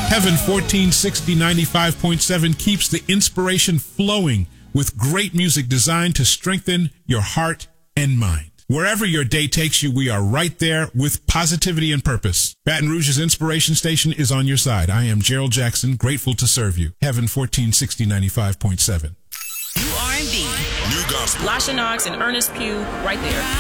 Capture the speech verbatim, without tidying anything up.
Heaven fourteen sixty ninety-five point seven keeps the inspiration flowing with great music designed to strengthen your heart and mind. Wherever your day takes you, we are right there with positivity and purpose. Baton Rouge's inspiration station is on your side. I am Gerald Jackson, grateful to serve you. Heaven fourteen sixty ninety-five point seven. New R and B. New gospel. Lasha Knox and Ernest Pugh right there.